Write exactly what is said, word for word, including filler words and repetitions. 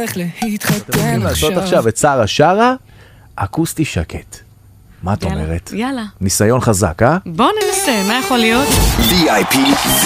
הולך להתחתן לעשות עכשיו. עכשיו את שרה שרה, אקוסטי שקט. מה את אומרת? יאללה. ניסיון חזק, אה? בוא ננסה, מה יכול להיות? וי איי פי